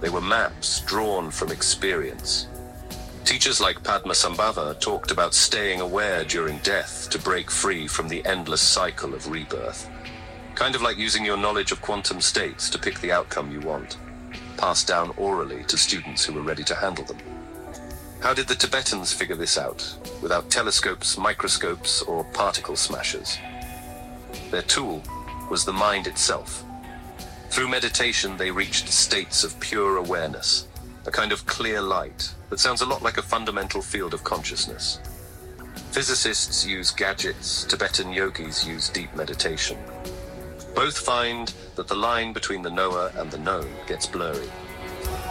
They were maps drawn from experience. Teachers like Padmasambhava talked about staying aware during death to break free from the endless cycle of rebirth. Kind of like using your knowledge of quantum states to pick the outcome you want, passed down orally to students who were ready to handle them. How did the Tibetans figure this out, without telescopes, microscopes, or particle smashers? Their tool was the mind itself. Through meditation, they reached states of pure awareness, a kind of clear light that sounds a lot like a fundamental field of consciousness. Physicists use gadgets, Tibetan yogis use deep meditation. Both find that the line between the knower and the known gets blurry.